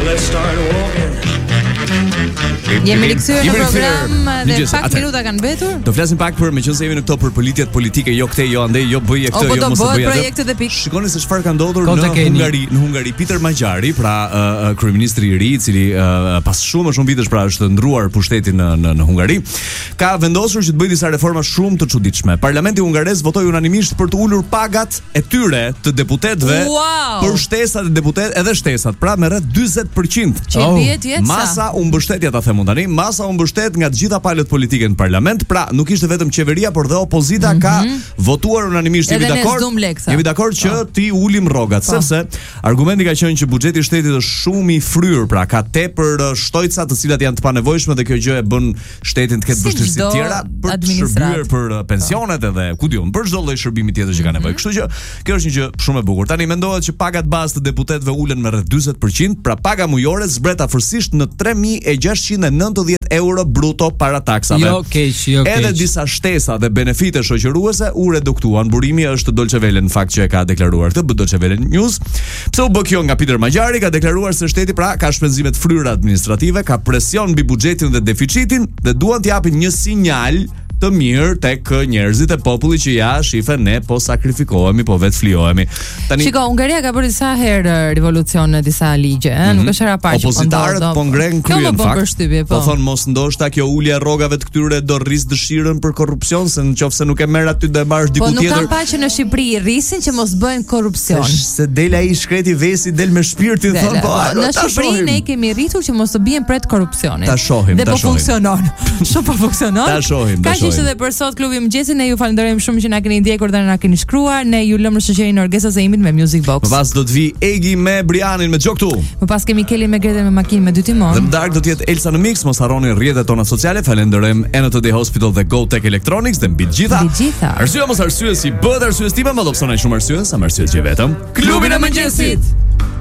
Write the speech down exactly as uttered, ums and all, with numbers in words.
let's start walking. Jemi rikthyer në program dhe pak minuta kanë mbetur. Do flasim pak për meqense jemi në këto për politikat politike, jo këtë, jo ande, jo bëje këtë, jo mos e bëj atë. Projektet e pikë. Shikoni se çfarë ka ndodhur në Hungari, në Hungari. Peter Majari, pra uh, kryeministri i ri, i cili uh, pas shumë shumë vitesh pra është ndruar pushtetin në në, në Hungari, ka vendosur që të bëjë disa reforma shumë të çuditshme. Parlamenti hungarez votoi unanimisht për të ulur pagat e tyre të deputetëve wow. për shtesat e deputet edhe shtesat, pra me rreth dyzet përqind. Oh. Masa u mbështetja ta them tani, masa u mbështet nga të gjitha palët politike në parlament, pra nuk ishte vetëm qeveria, por dhe opozita mm -hmm. ka votuar unanimisht. Jemi dakord? Jemi dakord që oh. ti ulim rrogat, oh. sepse argumenti ka qenë që buxheti i shtetit është shumë i fryrë, pra ka tepër shtojca të cilat janë të panevojshme dhe kjo gjë e bën shtetin të ketë vështirësi të tjera për të shërbyer për pensionet edhe ku diun, për çdo lloj shërbimi tjetër që ka nevojë. Kështu që kjo është një gjë shumë e bukur. Tani mendohet që pagat bazë të deputetëve ulen me rreth dyzet përqind, pra paga mujore zbret afërsisht në tre mijë e gjashtëqind e nëntëdhjetë euro bruto para taksave. Jo keq, jo keq. Edhe disa shtesa dhe benefite shoqëruese u reduktuan. Burimi është Dolce Vele në fakt që e ka deklaruar këtë, Dolce Vele News. Pse u bë kjo nga Peter Majari, ka deklaruar se shteti pra ka shpenzime të fryra administrative, ka presion mbi buxhetin dhe deficitin dhe duan të japin një sinjal të mirë tek njerëzit e popullit që ja shifen ne po sakrifikohemi, po vetë flijohemi. Tani Shiko, Hungaria ka bërë disa herë revolucion në disa ligje, ëh, mm -hmm. nuk është hera parë që opozitarët po ngren kryen fakt. Po, po thon mos ndoshta kjo ulja e rrogave të këtyre do rris dëshirën për korrupsion, se nëse nuk e merr aty do e marrësh diku tjetër. Po nuk kam pa që në Shqipëri rrisin që mos bëjnë korrupsion. Se del ai shkreti vesi, del me shpirtin, thon po. Në Shqipëri ne kemi rritur që mos të bien pret korrupsionit. Ta shohim, ta shohim. Dhe po funksionon. Shumë po funksionon. Ta shohim, ta shohim. Ishte edhe për sot klubi i mëngjesit, ne ju falenderojmë shumë që na keni ndjekur dhe na keni shkruar. Ne ju lëmë në shoqërinë Orgesa Zeimit me Music Box. Më pas do të vi Egi me Brianin me Xho këtu. Më pas kemi Kelin me Gretën me makinë me dy timon. Dhe më darkë do të jetë Elsa në mix, mos harroni rrjetet tona sociale. Falenderojmë N T D Hospital dhe Go Tech Electronics dhe mbi të gjitha. Mbi gjitha. Arsye mos arsye si bëhet arsye time, më do psonaj shumë arsye, sa më arsye që vetëm. Klubin e mëngjesit.